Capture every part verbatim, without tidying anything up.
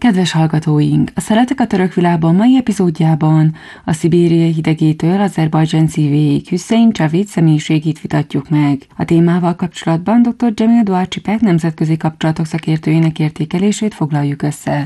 Kedves hallgatóink! A Szeletek a török világban mai epizódjában a szibériai hidegétől Azerbajdzsán szívéig Hüszein Csavid személyiségét vitatjuk meg. A témával kapcsolatban dr. Cemil Duarcsipek nemzetközi kapcsolatok szakértőjének értékelését foglaljuk össze.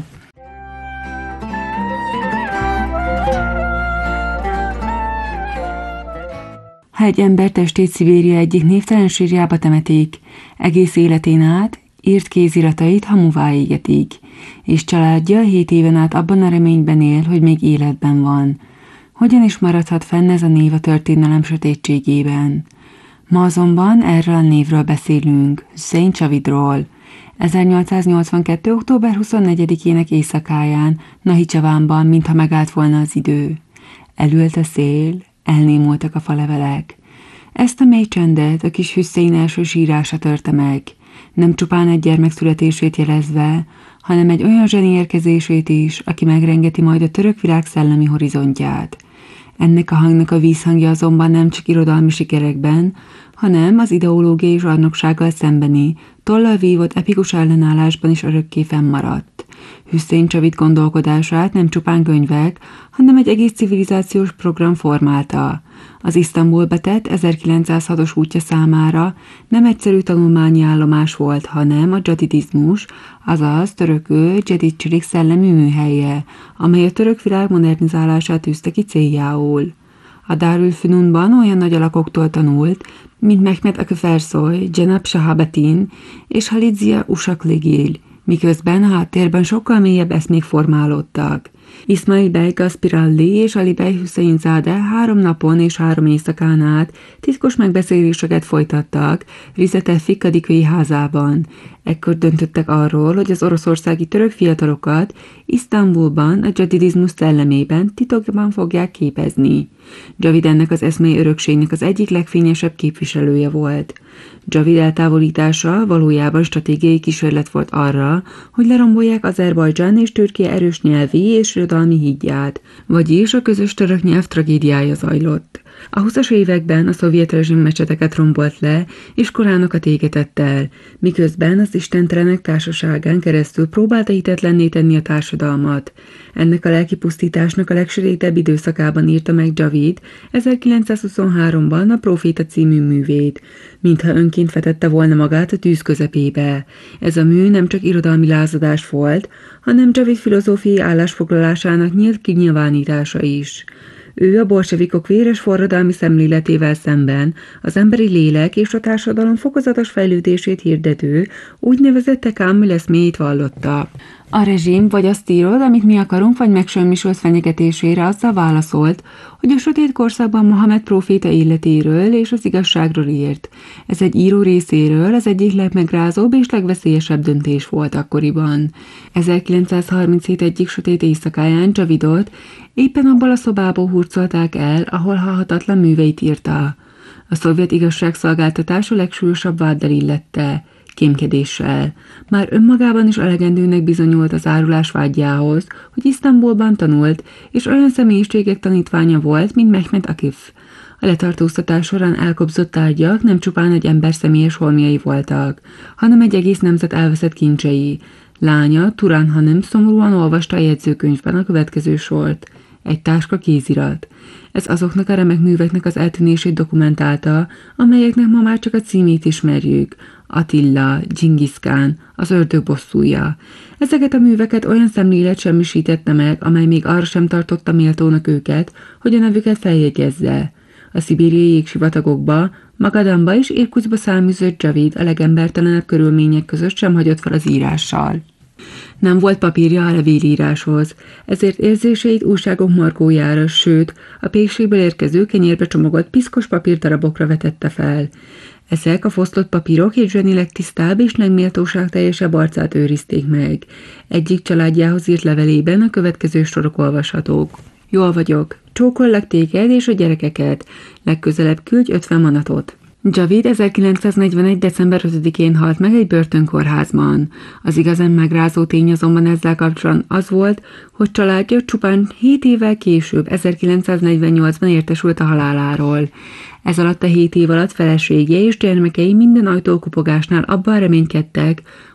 Ha egy ember testét Szibéria egyik névtelen sírjába temetik, egész életén át írt kéziratait hamuvá égetik, és családja hét éven át abban a reményben él, hogy még életben van. Hogyan is maradhat fenn ez a név a történelem sötétségében? Ma azonban erről a névről beszélünk, Hüszein Csavidról. ezernyolcszáznyolcvankettő. október huszonnegyedikének éjszakáján Nahicsavánban, mintha megállt volna az idő. Elült a szél, elnémultak a falevelek. Ezt a mély csendet a kis Hüszein első sírása törte meg, nem csupán egy gyermek születését jelezve, hanem egy olyan zseni érkezését is, aki megrengeti majd a török világ szellemi horizontját. Ennek a hangnak a vízhangja azonban nem csak irodalmi sikerekben, hanem az ideológiai zsarnoksággal szembeni, tollal vívott epikus ellenállásban is örökké fennmaradt. Hüszein Csavid gondolkodását nem csupán könyvek, hanem egy egész civilizációs program formálta. Az Isztambulba tett ezerkilencszázhatos útja számára nem egyszerű tanulmányi állomás volt, hanem a dzsadidizmus, azaz törökül dzsedidcsilik szellemi műhelye, amely a török világ modernizálását tűzte ki céljául. A Darülfünunban olyan nagy alakoktól tanult, mint Mehmet Akıfersoy, Cenab Shahabetin és Halidzia Uşakligil, miközben a háttérben sokkal mélyebb eszmék formálódtak. Ismail Bey Gaspiralli és Ali Bey Hüszeinzade három napon és három éjszakán át titkos megbeszéléseket folytattak Rize Tevfik Kadikői házában. Ekkor döntöttek arról, hogy az oroszországi török fiatalokat Isztambulban a dzsadidizmus szellemében titokban fogják képezni. Csavid ennek az eszmei örökségnek az egyik legfényesebb képviselője volt. Csavid eltávolítása valójában stratégiai kísérlet volt arra, hogy lerombolják Azerbajdzsán és Türkia erős nyelvi és irodalmi hídját, vagyis a közös török nyelv tragédiája zajlott. A huszas években a szovjet rezsim mecseteket rombolt le, és koránokat égetett el, miközben az istentelenek társaságán keresztül próbálta hitetlenné tenni a társadalmat. Ennek a lelkipusztításnak a legsötétebb időszakában írta meg Csavid ezerkilencszázhuszonháromban a Próféta című művét, mintha önként vetette volna magát a tűz közepébe. Ez a mű nem csak irodalmi lázadás volt, hanem Csavid filozófiai állásfoglalásának nyílt kinyilvánítása is. Ő a bolsevikok véres forradalmi szemléletével szemben az emberi lélek és a társadalom fokozatos fejlődését hirdető úgynevezett tekámül eszméjét vallotta. A rezsim vagy azt írod, amit mi akarunk, vagy megsemmisült fenyegetésére azzal válaszolt, hogy a sötét korszakban Mohamed próféta életéről és az igazságról írt. Ez egy író részéről az egyik legmegrázóbb és legveszélyesebb döntés volt akkoriban. ezerkilencszázharminchét egyik sötét éjszakáján Csavidot éppen abból a szobából hurcolták el, ahol halhatatlan műveit írta. A szovjet igazságszolgáltatás a legsúlyosabb váddal illette, kémkedéssel. Már önmagában is elegendőnek bizonyult az árulás vágyához, hogy Isztambulban tanult, és olyan személyiségek tanítványa volt, mint Mehmet Akif. A letartóztatás során elkobzott tárgyak nem csupán egy ember személyes holmjai voltak, hanem egy egész nemzet elveszett kincsei. Lánya, Turan Hanem szomorúan olvasta a jegyzőkönyvben a következő sort. Egy táska kézirat. Ez azoknak a remek műveknek az eltűnését dokumentálta, amelyeknek ma már csak a címét ismerjük. Attila, Dzsingisz Kán, az ördög bosszúja. Ezeket a műveket olyan szemlélet semmisítette meg, amely még arra sem tartotta méltónak őket, hogy a nevüket feljegyezze. A szibériai jégsivatagokba, Magadanba és Irkutszba száműzött Csavid a legembertelenebb körülmények között sem hagyott fel az írással. Nem volt papírja a levélíráshoz, ezért érzéseit újságok markójára, sőt, a pékségből érkező kenyérbe csomagolt piszkos papírdarabokra vetette fel. Ezek a fosztott papírok egy zseni legtisztább és legméltóságteljesebb arcát őrizték meg. Egyik családjához írt levelében a következő sorok olvashatók. Jól vagyok, csókollak téged és a gyerekeket, legközelebb küldj ötven manatot. Csavid ezerkilencszáznegyvenegy. december ötödikén halt meg egy börtönkórházban. Az igazán megrázó tény azonban ezzel kapcsolatban az volt, hogy családja csupán hét évvel később, ezerkilencszáznegyvennyolcban értesült a haláláról. Ez alatt a hét év alatt felesége és gyermekei minden ajtókopogásnál abban reménykedtek,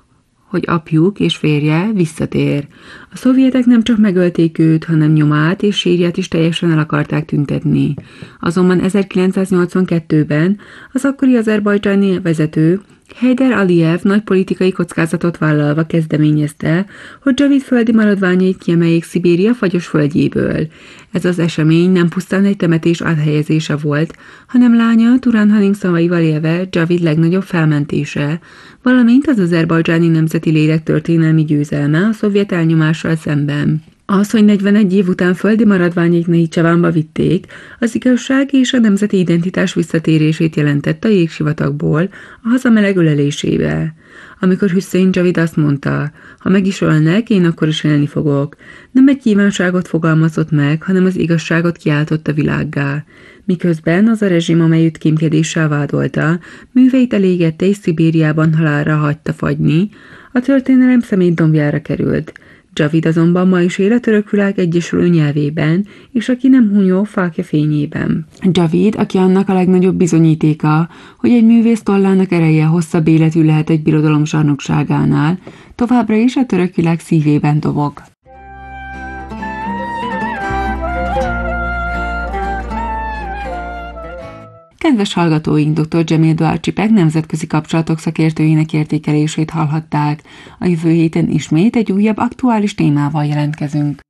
hogy apjuk és férje visszatér. A szovjetek nem csak megölték őt, hanem nyomát és sírját is teljesen el akarták tüntetni. Azonban ezerkilencszáznyolcvankettőben az akkori azerbajdzsáni vezető Heydar Aliyev nagy politikai kockázatot vállalva kezdeményezte, hogy Dzsavid földi maradványait kiemeljék Szibéria fagyos földjéből. Ez az esemény nem pusztán egy temetés áthelyezése volt, hanem lánya Turan Hanim szavaival élve Dzsavid legnagyobb felmentése, valamint az azerbajdzsáni nemzeti lélek történelmi győzelme a szovjet elnyomással szemben. Az, hogy negyvenegy év után földi maradványait Nahicsevánba vitték, az igazság és a nemzeti identitás visszatérését jelentette a jégsivatagból a haza meleg ölelésébe. Amikor Hüszein Dzsavid azt mondta, ha meg is ölnek, én akkor is élni fogok, nem egy kívánságot fogalmazott meg, hanem az igazságot kiáltotta világgá. Miközben az a rezsim, amely őt kémkedéssel vádolta, műveit elégette és Szibériában halálra hagyta fagyni, a történelem szemétdombjára került. Dzsavid azonban ma is él a török világ egyesülő nyelvében, és aki nem hunyó fákja fényében. Dzsavid, aki annak a legnagyobb bizonyítéka, hogy egy művész tollának ereje hosszabb életű lehet egy birodalom zsarnokságánál, továbbra is a török világ szívében dobog. Kedves hallgatóink, dr. Cemil Duárcsipek nemzetközi kapcsolatok szakértőjének értékelését hallhatták. A jövő héten ismét egy újabb aktuális témával jelentkezünk.